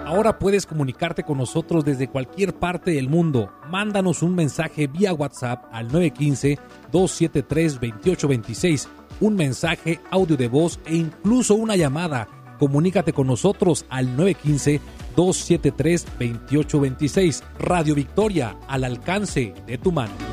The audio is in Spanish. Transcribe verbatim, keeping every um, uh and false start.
Ahora puedes comunicarte con nosotros desde cualquier parte del mundo. Mándanos un mensaje vía WhatsApp al nueve uno cinco, dos siete tres, dos ocho dos seis, un mensaje, audio de voz e incluso una llamada. Comunícate con nosotros al nueve uno cinco, dos siete tres, dos ocho dos seis. Radio Victoria, al alcance de tu mano.